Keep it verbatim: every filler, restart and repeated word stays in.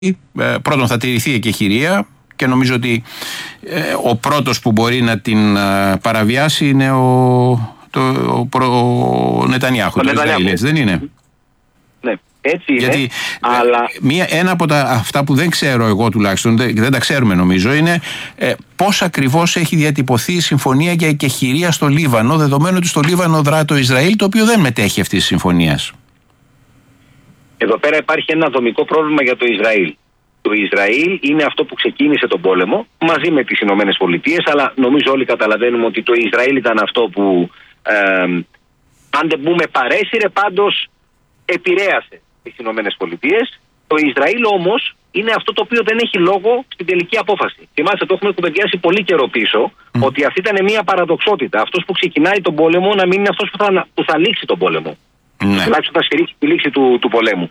Ε, πρώτον θα τηρηθεί η εκεχηρία και νομίζω ότι ε, ο πρώτος που μπορεί να την ε, παραβιάσει είναι ο, το, ο, ο Νετανιάχου, το Ισραήλ, δεν είναι? Ναι, έτσι είναι. Γιατί αλλά... μία, ένα από τα, αυτά που δεν ξέρω εγώ τουλάχιστον, δεν, δεν τα ξέρουμε νομίζω, είναι ε, πώς ακριβώς έχει διατυπωθεί η συμφωνία για εκεχηρία στο Λίβανο, δεδομένου ότι στο Λίβανο δρά το Ισραήλ, το οποίο δεν μετέχει αυτής της συμφωνίας. Εδώ πέρα υπάρχει ένα δομικό πρόβλημα για το Ισραήλ. Το Ισραήλ είναι αυτό που ξεκίνησε τον πόλεμο μαζί με τις Ηνωμένες Πολιτείες, αλλά νομίζω όλοι καταλαβαίνουμε ότι το Ισραήλ ήταν αυτό που, ε, αν δεν πούμε παρέσυρε, πάντως επηρέασε τις Ηνωμένες Πολιτείες. Το Ισραήλ όμως είναι αυτό το οποίο δεν έχει λόγο στην τελική απόφαση. Θυμάστε, το έχουμε κουβεντιάσει πολύ καιρό πίσω, mm. ότι αυτή ήταν μια παραδοξότητα. Αυτός που ξεκινάει τον πόλεμο να μην είναι αυτός που θα, που θα λήξει τον πόλεμο. Ναι. Τουλάχιστον θα στηρίξει τη λήξη του, του πολέμου.